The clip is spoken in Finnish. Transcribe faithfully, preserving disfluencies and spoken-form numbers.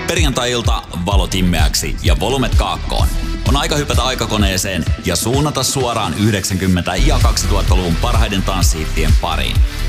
Perjantai-ilta valot himmeäksi ja volumet kaakkoon. On aika hypätä aikakoneeseen ja suunnata suoraan yhdeksänkymmentä- ja kaksituhattaluvun parhaiden tanssihittien pariin.